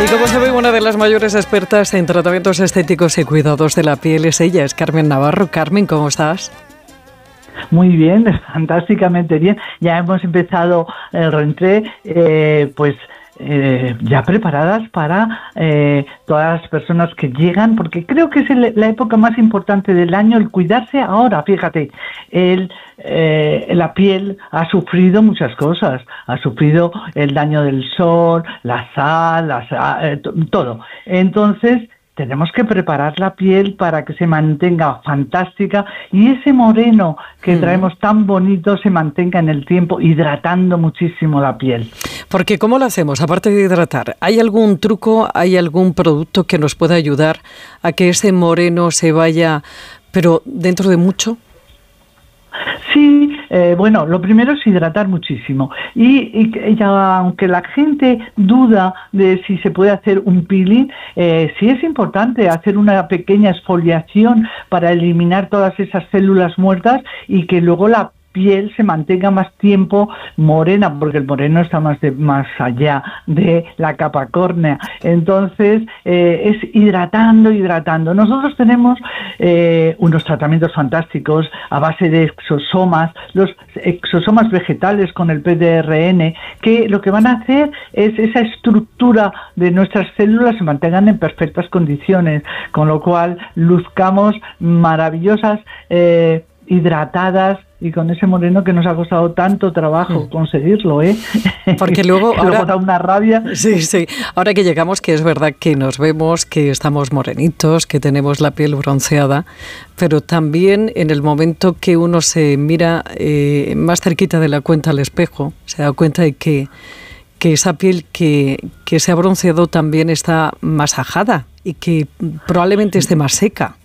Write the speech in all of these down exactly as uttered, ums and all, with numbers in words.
Y como sabe, una de las mayores expertas en tratamientos estéticos y cuidados de la piel es ella, es Carmen Navarro. Carmen, ¿cómo estás? Muy bien, fantásticamente bien. Ya hemos empezado el rentré, eh, pues eh, ya preparadas para eh, todas las personas que llegan, porque creo que es el, la época más importante del año, el cuidarse ahora. Fíjate, el, eh, la piel ha sufrido muchas cosas, ha sufrido el daño del sol, la sal, la sal eh, todo. Entonces, tenemos que preparar la piel para que se mantenga fantástica y ese moreno que traemos tan bonito se mantenga en el tiempo, hidratando muchísimo la piel. Porque ¿cómo lo hacemos? Aparte de hidratar, ¿hay algún truco, hay algún producto que nos pueda ayudar a que ese moreno se vaya, pero dentro de mucho? Sí, eh, bueno, lo primero es hidratar muchísimo y, y ya, aunque la gente duda de si se puede hacer un peeling, eh, sí es importante hacer una pequeña exfoliación para eliminar todas esas células muertas y que luego la piel se mantenga más tiempo morena, porque el moreno está más de, más allá de la capa córnea. Entonces, eh, es hidratando, hidratando. Nosotros tenemos eh, unos tratamientos fantásticos a base de exosomas, los exosomas vegetales con el P D R N, que lo que van a hacer es esa estructura de nuestras células se mantengan en perfectas condiciones, con lo cual luzcamos maravillosas, eh, hidratadas, y con ese moreno que nos ha costado tanto trabajo conseguirlo, ¿eh? Porque luego, que ahora, luego da una rabia. Sí, sí. Ahora que llegamos, que es verdad que nos vemos, que estamos morenitos, que tenemos la piel bronceada, pero también en el momento que uno se mira eh, más cerquita de la cuenta al espejo, se da cuenta de que, que esa piel que, que se ha bronceado también está más ajada y que probablemente esté más seca.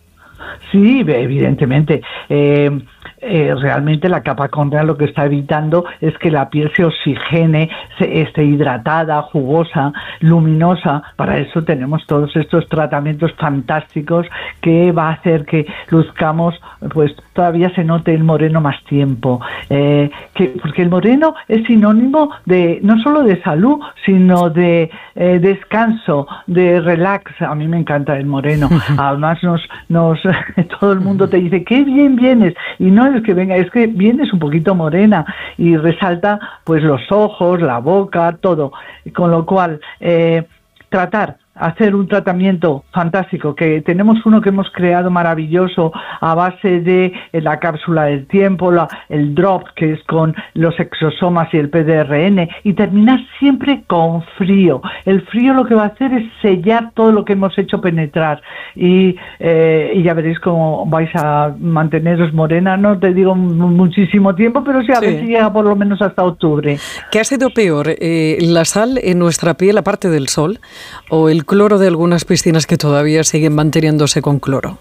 Sí, evidentemente. Eh, eh, realmente la capa córnea lo que está evitando es que la piel se oxigene, se, esté hidratada, jugosa, luminosa. Para eso tenemos todos estos tratamientos fantásticos que va a hacer que luzcamos, pues todavía se note el moreno más tiempo. Eh, que, porque el moreno es sinónimo de no solo de salud, sino de eh, descanso, de relax. A mí me encanta el moreno. Además nos, nos todo el mundo te dice qué bien vienes, y no es que venga, es que vienes un poquito morena y resalta pues los ojos, la boca, todo, con lo cual eh, tratar hacer un tratamiento fantástico, que tenemos uno que hemos creado maravilloso a base de la cápsula del tiempo, la, el drop, que es con los exosomas y el P D R N, y terminar siempre con frío. El frío lo que va a hacer es sellar todo lo que hemos hecho penetrar, y, eh, y ya veréis cómo vais a manteneros morena, no te digo muchísimo tiempo, pero sí a ver si llega por lo menos hasta octubre. ¿Qué ha sido peor, eh, la sal en nuestra piel, aparte del sol, o el cloro de algunas piscinas que todavía siguen manteniéndose con cloro?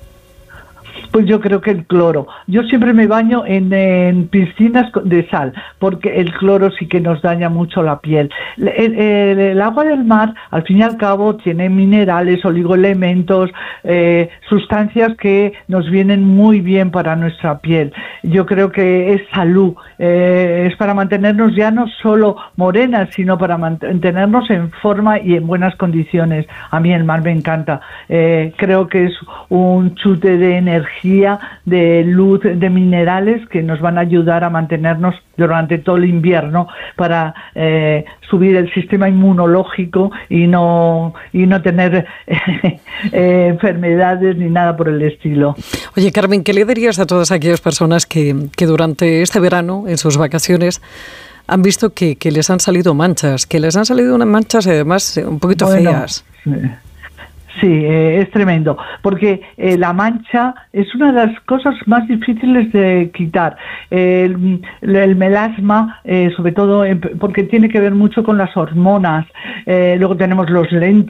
Pues yo creo que el cloro. Yo siempre me baño en, en piscinas de sal, porque el cloro sí que nos daña mucho la piel. El, el, el agua del mar, al fin y al cabo, tiene minerales, oligoelementos, eh, sustancias que nos vienen muy bien para nuestra piel. Yo creo que es salud, eh, es para mantenernos ya no solo morenas, sino para mantenernos en forma y en buenas condiciones. A mí el mar me encanta. Eh, creo que es un chute de energía, de luz, de minerales que nos van a ayudar a mantenernos durante todo el invierno para eh, subir el sistema inmunológico y no y no tener eh, eh, enfermedades ni nada por el estilo. Oye, Carmen, ¿qué le dirías a todas aquellas personas que, que durante este verano, en sus vacaciones, han visto que, que les han salido manchas, que les han salido unas manchas además un poquito bueno, feas? Eh. Sí, eh, es tremendo, porque eh, la mancha es una de las cosas más difíciles de quitar. El, el melasma, eh, sobre todo, eh, porque tiene que ver mucho con las hormonas. Eh, luego tenemos los lentes.